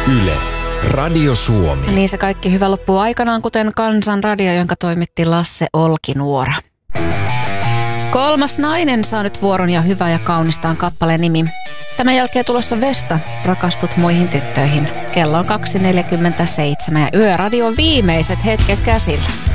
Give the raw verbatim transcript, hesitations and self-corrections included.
Yle, Radio Suomi. Niin se kaikki hyvä loppuu aikanaan, kuten Kansan radio, jonka toimitti Lasse Olkinuora. Kolmas nainen saa nyt vuoron ja hyvä ja kaunistaan kappaleen nimi. Tämän jälkeen tulossa Vesta, rakastut muihin tyttöihin. Kello on kaksi neljäkymmentäseitsemän ja Yöradion viimeiset hetket käsillä.